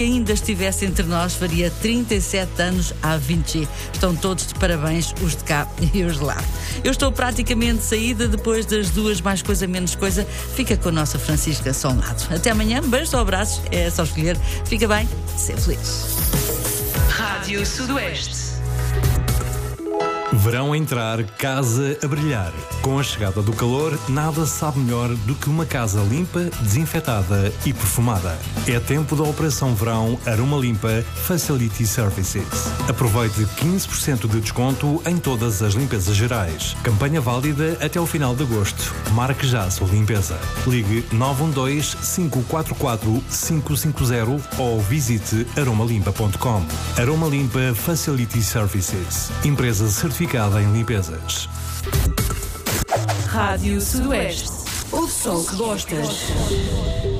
ainda estivesse entre nós, faria 37 anos à 20G. Estão todos de parabéns, os de cá e os de lá. Eu estou praticamente saída depois das duas mais coisa menos coisa. Fica com a nossa Francisca só um lado. Até amanhã, beijos ou abraços, é só escolher. Fica bem, seja feliz. Rádio Sudoeste. Verão a entrar, casa a brilhar. Com a chegada do calor, nada sabe melhor do que uma casa limpa, desinfetada e perfumada. É tempo da Operação Verão Aroma Limpa Facility Services. Aproveite 15% de desconto em todas as limpezas gerais. Campanha válida até o final de agosto. Marque já a sua limpeza. Ligue 912-544-550 ou visite aromalimpa.com. Aroma Limpa Facility Services. Empresa certificada em limpezas. Rádio Sudoeste. O som que gostas.